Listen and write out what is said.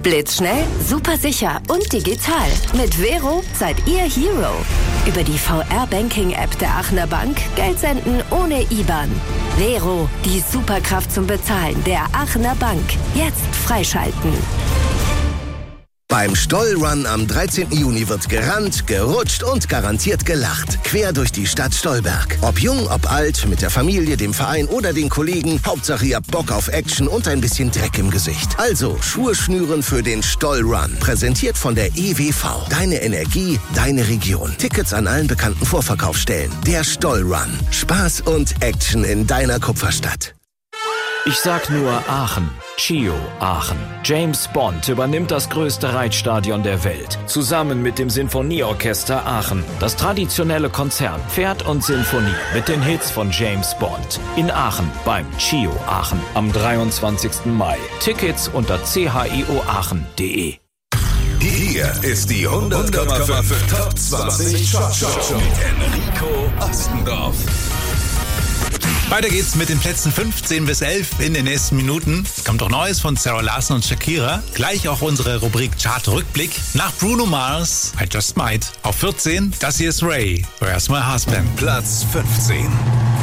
Blitzschnell, super sicher und digital. Mit Vero seid ihr Hero. Über die VR-Banking-App der Aachener Bank Geld senden ohne IBAN. Vero, die Superkraft zum Bezahlen der Aachener Bank. Jetzt freischalten. Beim Stollrun am 13. Juni wird gerannt, gerutscht und garantiert gelacht. Quer durch die Stadt Stollberg. Ob jung, ob alt, mit der Familie, dem Verein oder den Kollegen. Hauptsache ihr habt Bock auf Action und ein bisschen Dreck im Gesicht. Also Schuhe schnüren für den Stollrun. Präsentiert von der EWV. Deine Energie, deine Region. Tickets an allen bekannten Vorverkaufsstellen. Der Stollrun. Spaß und Action in deiner Kupferstadt. Ich sag nur Aachen. Chio Aachen. James Bond übernimmt das größte Reitstadion der Welt. Zusammen mit dem Sinfonieorchester Aachen. Das traditionelle Konzert Pferd und Sinfonie mit den Hits von James Bond. In Aachen beim Chio Aachen am 23. Mai. Tickets unter chioaachen.de. Hier ist die 100,5 Top 20 Shot Show mit Enrico Ostendorf. Weiter geht's mit den Plätzen 15 bis 11 in den nächsten Minuten. Kommt doch Neues von Sarah Larsson und Shakira. Gleich auch unsere Rubrik Chart-Rückblick. Nach Bruno Mars, I Just Might. Auf 14, das hier ist Ray, Where's My Husband? Platz 15.